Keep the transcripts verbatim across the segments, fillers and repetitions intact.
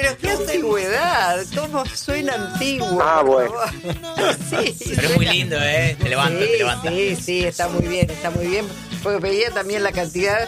Pero qué antigüedad, todo suena antiguo. Ah, bueno. Sí, Pero es muy lindo, ¿eh? Te levanta, sí, te levanta. Sí, sí, está muy bien, está muy bien. Porque veía también la cantidad.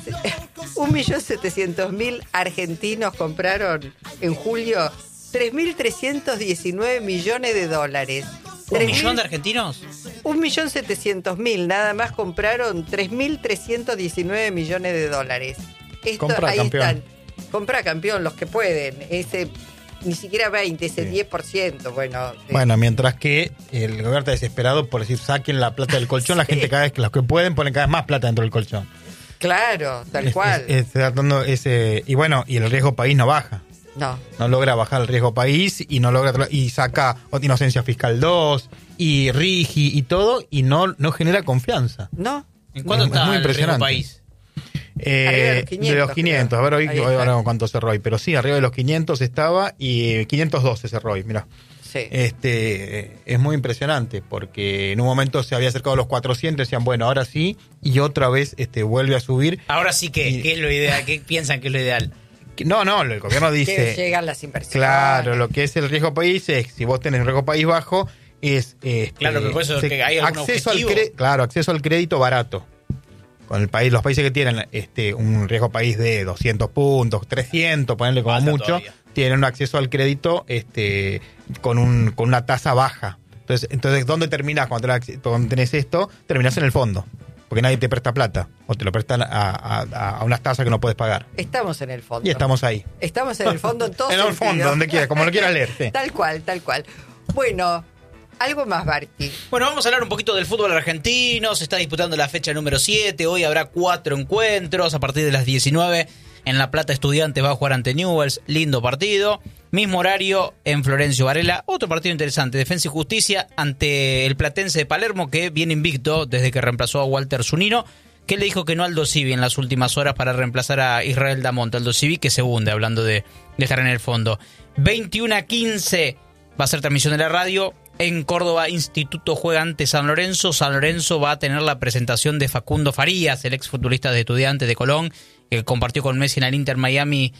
Un millón setecientos mil argentinos compraron en julio tres mil trescientos diecinueve millones de dólares. ¿Un millón de argentinos? Un millón setecientos mil, nada más compraron tres mil trescientos diecinueve millones de dólares. Esto, Compra ahí campeón. están. Compra campeón, los que pueden. Ese ni siquiera veinte, ese Sí. diez por ciento. Bueno, de- Bueno, mientras que el gobierno está desesperado por decir saquen la plata del colchón, la Sí. gente cada vez que los que pueden ponen cada vez más plata dentro del colchón. claro, tal Es- cual. es- es tratando ese, y bueno, y el riesgo país no baja. No. No logra bajar el riesgo país y no logra tra- y saca inocencia fiscal dos y RIGI y todo y no, no genera confianza. ¿No? ¿En cuánto Es está muy el riesgo impresionante. país? Eh, Arriba de los de quinientos, los quinientos, a ver hoy, Ahí hoy está. ahora cuánto cerró hoy, pero sí, arriba de los quinientos estaba y quinientos doce cerró hoy, mira. Sí. Este, es muy impresionante porque en un momento se había acercado a los cuatrocientos, decían, bueno, ahora sí, y otra vez este vuelve a subir. Ahora sí que, Y- ¿qué es lo ideal? ¿Qué piensan que es lo ideal? Que- No, no, el gobierno que dice, llegan las inversiones. claro, lo que es el riesgo país es, si vos tenés riesgo país bajo, es este, Claro, pero por eso se- que hay algún acceso al objetivo. cre- claro, acceso al crédito barato. Con el país, los países que tienen este un riesgo país de doscientos puntos, trescientos, ponerle como Falta mucho, todavía. tienen un acceso al crédito este con un con una tasa baja. Entonces, entonces ¿dónde terminás cuando tenés, cuando tenés esto? Terminás en el fondo, porque nadie te presta plata o te lo prestan a, a, a unas tasas que no puedes pagar. Estamos en el fondo. Y estamos ahí. Estamos en el fondo en todo En el sentido. fondo, donde quieras, como lo quieras leer. Sí. Tal cual, tal cual. Bueno, algo más, Barty. Bueno, vamos a hablar un poquito del fútbol argentino. Se está disputando la fecha número siete. Hoy habrá cuatro encuentros a partir de las diecinueve. En La Plata, Estudiantes va a jugar ante Newell's. Lindo partido. Mismo horario en Florencio Varela. Otro partido interesante. Defensa y Justicia ante el Platense de Palermo, que viene invicto desde que reemplazó a Walter Zunino, que le dijo que no a Aldo Civi en las últimas horas para reemplazar a Israel Damonte. Aldo Civi que se hunde, hablando de, de estar en el fondo. veintiuno a quince va a ser transmisión de la radio. En Córdoba, Instituto juega ante San Lorenzo. San Lorenzo va a tener la presentación de Facundo Farías, el exfutbolista de Estudiantes de Colón, que compartió con Messi en el Inter Miami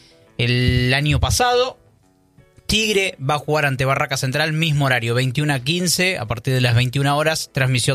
el año pasado. Tigre va a jugar ante Barraca Central, mismo horario, veintiuno a quince, a partir de las veintiuna horas, transmisión